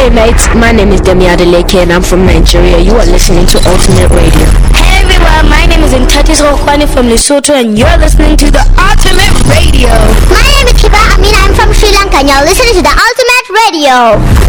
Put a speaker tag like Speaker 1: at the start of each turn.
Speaker 1: Hey mates, my name is Demi Adeleke and I'm from Nigeria. You are listening to Ultimate Radio.
Speaker 2: Hey everyone, my name is Ntatis Rokwani from Lesotho and you're listening to the Ultimate Radio.
Speaker 3: My name is Kiba Amina, I'm from Sri Lanka and you're listening to the Ultimate Radio.